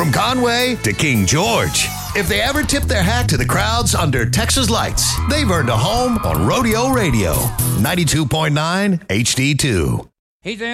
From Conway to King George. If they ever tip their hat to the crowds under Texas lights, they've earned a home on Rodeo Radio. 92.9 HD2. He's